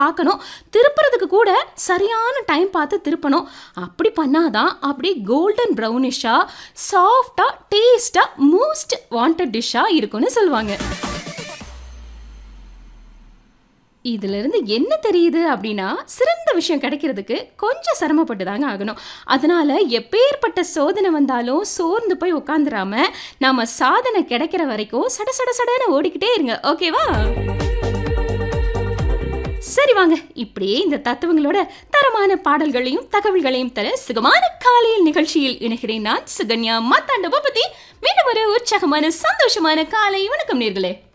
பார்க்கணும். திருப்புறதுக்கு கூட சரியான டைம் பார்த்து திருப்பணும். அப்படி பண்ணாதான் அப்படியே கோல்டன் ப்ரௌனிஷா, சாஃப்ட்டா, டேஸ்ட்டா, மோஸ்ட் வாண்டட் டிஷ்ஷா இருக்கும்னு சொல்லுவாங்க. இதிலிருந்து என்ன தெரியுது அப்படின்னா, சிறந்த விஷயம் கிடைக்கிறதுக்கு கொஞ்சம் சிரமப்பட்டு தாங்க ஆகணும். அதனால எப்பேற்பட்ட சோதனை வந்தாலும் சோர்ந்து போய் உட்காந்துராம, நாம சாதனை கிடைக்கிற வரைக்கும் சட சட சடன்னு ஓடிக்கிட்டே இருங்க. ஓகேவா? சரி வாங்க, இப்படியே இந்த தத்துவங்களோட தரமான பாடல்களையும் தகவல்களையும் தர சுகமான காலையில் நிகழ்ச்சியில் இணைகிறேன் நான் சுகன்யா மாத்தாண்ட பத்தி. மீண்டும் ஒரு உற்சாகமான சந்தோஷமான காலை வணக்கம் நேர்களே.